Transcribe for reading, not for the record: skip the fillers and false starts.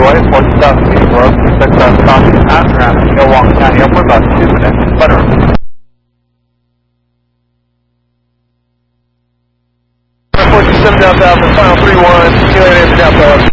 Freeway, 40,000 feet road, 6,000 copy, at Rapid, Milwaukee County, upward about 2 minutes, butter. 47 down south, final 31, 288 down south.